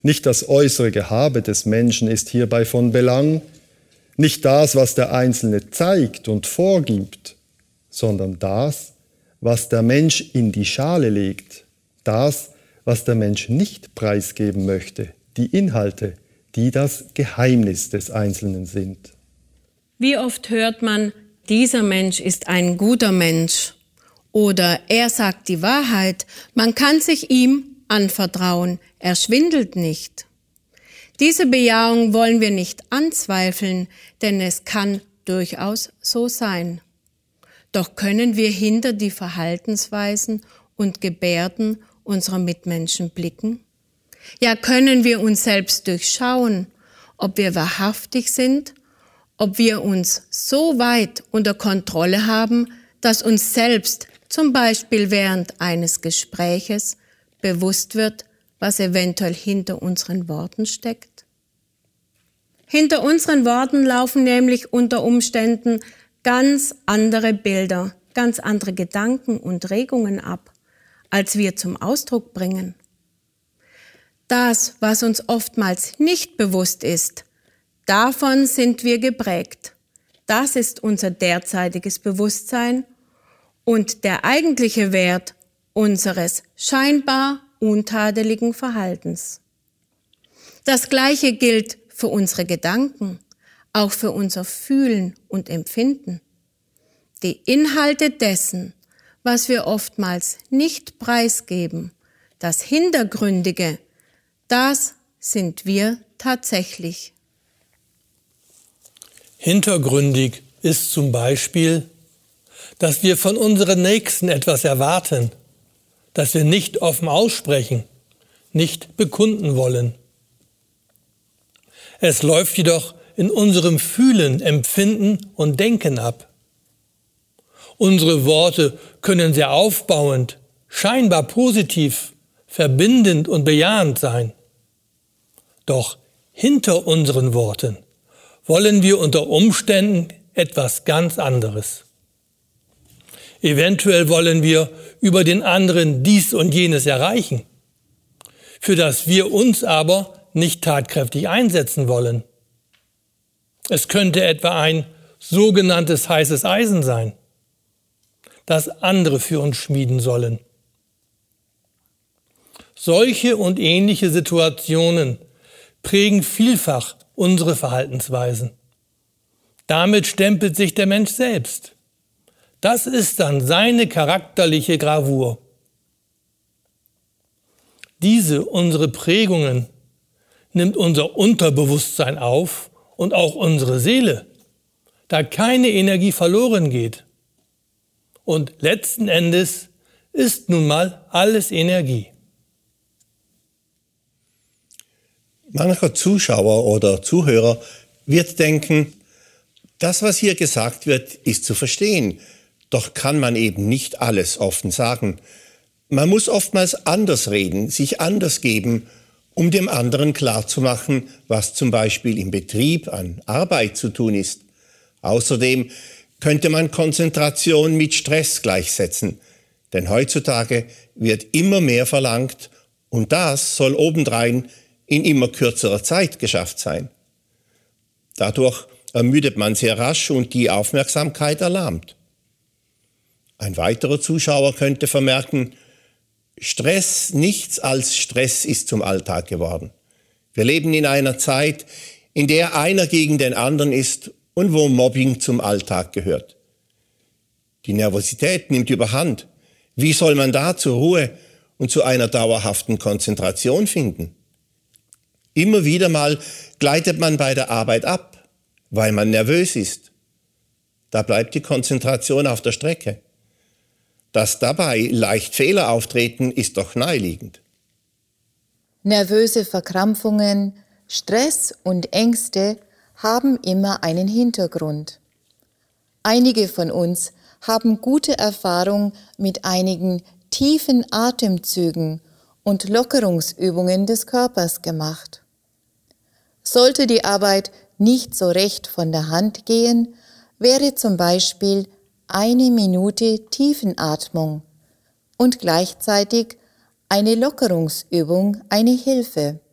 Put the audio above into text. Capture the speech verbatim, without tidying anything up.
Nicht das äußere Gehabe des Menschen ist hierbei von Belang, nicht das, was der Einzelne zeigt und vorgibt, sondern das, was der Mensch in die Schale legt, das, was der Mensch nicht preisgeben möchte, die Inhalte, die das Geheimnis des Einzelnen sind. Wie oft hört man, dieser Mensch ist ein guter Mensch oder er sagt die Wahrheit, man kann sich ihm anvertrauen, er schwindelt nicht. Diese Bejahung wollen wir nicht anzweifeln, denn es kann durchaus so sein. Doch können wir hinter die Verhaltensweisen und Gebärden unserer Mitmenschen blicken? Ja, können wir uns selbst durchschauen, ob wir wahrhaftig sind, ob wir uns so weit unter Kontrolle haben, dass uns selbst zum Beispiel während eines Gespräches bewusst wird, was eventuell hinter unseren Worten steckt? Hinter unseren Worten laufen nämlich unter Umständen ganz andere Bilder, ganz andere Gedanken und Regungen ab, als wir zum Ausdruck bringen. Das, was uns oftmals nicht bewusst ist, davon sind wir geprägt. Das ist unser derzeitiges Bewusstsein und der eigentliche Wert unseres scheinbar untadeligen Verhaltens. Das Gleiche gilt für unsere Gedanken, auch für unser Fühlen und Empfinden. Die Inhalte dessen, was wir oftmals nicht preisgeben, das Hintergründige, das sind wir tatsächlich. Hintergründig ist zum Beispiel, dass wir von unseren Nächsten etwas erwarten, das wir nicht offen aussprechen, nicht bekunden wollen. Es läuft jedoch in unserem Fühlen, Empfinden und Denken ab. Unsere Worte können sehr aufbauend, scheinbar positiv, verbindend und bejahend sein. Doch hinter unseren Worten wollen wir unter Umständen etwas ganz anderes. Eventuell wollen wir über den anderen dies und jenes erreichen, für das wir uns aber nicht tatkräftig einsetzen wollen. Es könnte etwa ein sogenanntes heißes Eisen sein, das andere für uns schmieden sollen. Solche und ähnliche Situationen prägen vielfach unsere Verhaltensweisen. Damit stempelt sich der Mensch selbst. Das ist dann seine charakterliche Gravur. Diese, unsere Prägungen, nimmt unser Unterbewusstsein auf und auch unsere Seele, da keine Energie verloren geht. Und letzten Endes ist nun mal alles Energie. Mancher Zuschauer oder Zuhörer wird denken, das, was hier gesagt wird, ist zu verstehen. Doch kann man eben nicht alles offen sagen. Man muss oftmals anders reden, sich anders geben, um dem anderen klarzumachen, was zum Beispiel im Betrieb an Arbeit zu tun ist. Außerdem könnte man Konzentration mit Stress gleichsetzen, denn heutzutage wird immer mehr verlangt und das soll obendrein in immer kürzerer Zeit geschafft sein. Dadurch ermüdet man sehr rasch und die Aufmerksamkeit erlahmt. Ein weiterer Zuschauer könnte vermerken, Stress, nichts als Stress ist zum Alltag geworden. Wir leben in einer Zeit, in der einer gegen den anderen ist und wo Mobbing zum Alltag gehört. Die Nervosität nimmt überhand. Wie soll man da zur Ruhe und zu einer dauerhaften Konzentration finden? Immer wieder mal gleitet man bei der Arbeit ab, weil man nervös ist. Da bleibt die Konzentration auf der Strecke. Dass dabei leicht Fehler auftreten, ist doch naheliegend. Nervöse Verkrampfungen, Stress und Ängste haben immer einen Hintergrund. Einige von uns haben gute Erfahrung mit einigen tiefen Atemzügen und Lockerungsübungen des Körpers gemacht. Sollte die Arbeit nicht so recht von der Hand gehen, wäre zum Beispiel eine Minute Tiefenatmung und gleichzeitig eine Lockerungsübung eine Hilfe.